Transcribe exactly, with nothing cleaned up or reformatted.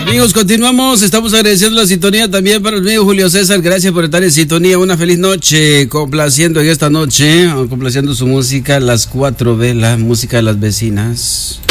Amigos, continuamos. Estamos agradeciendo la sintonía también para el amigo Julio César. Gracias por estar en sintonía. Una feliz noche. Complaciendo en esta noche, complaciendo su música, Las Cuatro Velas, música de las vecinas.